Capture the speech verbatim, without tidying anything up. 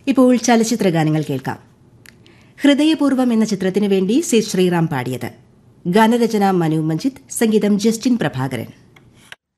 ഇപ്പോൾ ചലച്ചിത്ര ഗാനങ്ങൾ കേൾക്കാം. ഹൃദയപൂർവ്വം എന്ന ചിത്രത്തിനു വേണ്ടി സി ശ്രീറാം പാടിയത്. ഗാനരചന മനു മഞ്ജിത്ത്, സംഗീതം ജസ്റ്റിൻ പ്രഭാകരൻ.